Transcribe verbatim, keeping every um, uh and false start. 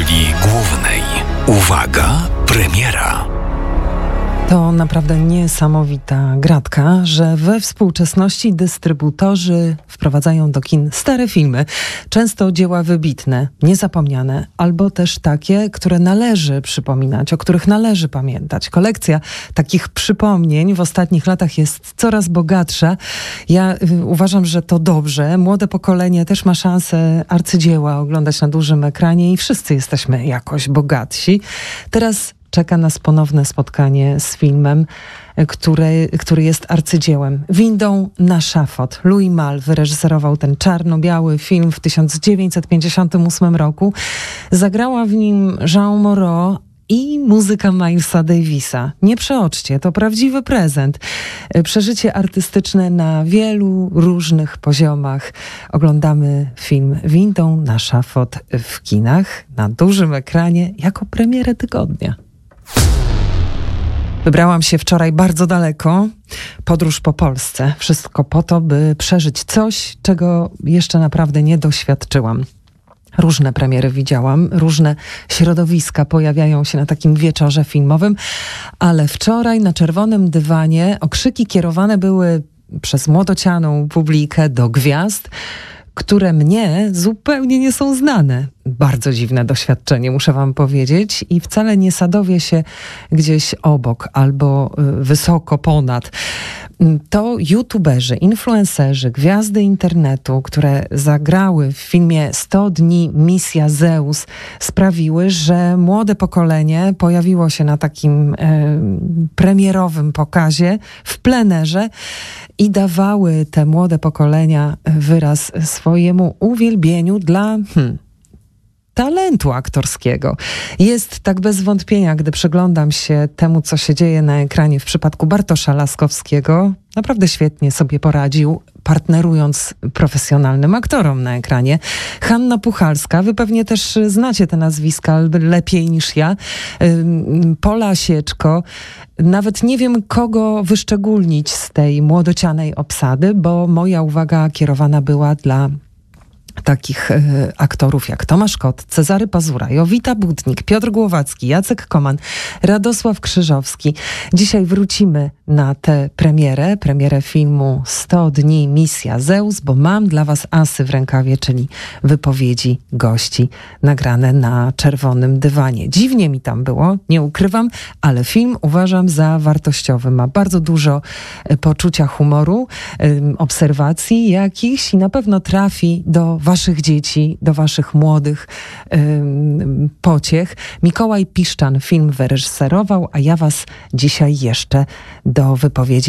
roli głównej. Uwaga, premiera. To naprawdę niesamowita gratka, że we współczesności dystrybutorzy wprowadzają do kin stare filmy, często dzieła wybitne, niezapomniane, albo też takie, które należy przypominać, o których należy pamiętać. Kolekcja takich przypomnień w ostatnich latach jest coraz bogatsza. Ja y, uważam, że to dobrze. Młode pokolenie też ma szansę arcydzieła oglądać na dużym ekranie i wszyscy jesteśmy jakoś bogatsi. Teraz czeka nas ponowne spotkanie z filmem, który, który jest arcydziełem. Windą na szafot. Louis Malle wyreżyserował ten czarno-biały film w tysiąc dziewięćset pięćdziesiątym ósmym roku. Zagrała w nim Jean Moreau i muzyka Milesa Davisa. Nie przeoczcie, to prawdziwy prezent. Przeżycie artystyczne na wielu różnych poziomach. Oglądamy film Windą na szafot w kinach, na dużym ekranie, jako premierę tygodnia. Wybrałam się wczoraj bardzo daleko. Podróż po Polsce. Wszystko po to, by przeżyć coś, czego jeszcze naprawdę nie doświadczyłam. Różne premiery widziałam, różne środowiska pojawiają się na takim wieczorze filmowym, ale wczoraj na czerwonym dywanie okrzyki kierowane były przez młodocianą publikę do gwiazd, które mnie zupełnie nie są znane. Bardzo dziwne doświadczenie, muszę wam powiedzieć, i wcale nie sadowię się gdzieś obok albo wysoko ponad. To youtuberzy, influencerzy, gwiazdy internetu, które zagrały w filmie sto dni Misja Zeus, sprawiły, że młode pokolenie pojawiło się na takim e, premierowym pokazie w plenerze i dawały te młode pokolenia wyraz swojemu uwielbieniu dla hmm, talentu aktorskiego. Jest tak bez wątpienia, gdy przyglądam się temu, co się dzieje na ekranie w przypadku Bartosza Laskowskiego. Naprawdę świetnie sobie poradził, partnerując profesjonalnym aktorom na ekranie. Hanna Puchalska, wy pewnie też znacie te nazwiska lepiej niż ja. Pola Sieczko. Nawet nie wiem, kogo wyszczególnić z tej młodocianej obsady, bo moja uwaga kierowana była dla takich y, aktorów jak Tomasz Kot, Cezary Pazura, Jowita Butnik, Piotr Głowacki, Jacek Koman, Radosław Krzyżowski. Dzisiaj wrócimy na tę premierę, premierę filmu sto dni Misja Zeus, bo mam dla was asy w rękawie, czyli wypowiedzi gości nagrane na czerwonym dywanie. Dziwnie mi tam było, nie ukrywam, ale film uważam za wartościowy. Ma bardzo dużo y, poczucia humoru, y, obserwacji jakichś i na pewno trafi do waszych dzieci, do waszych młodych ym, pociech. Mikołaj Piszczan film wyreżyserował, a ja was dzisiaj jeszcze do wypowiedzi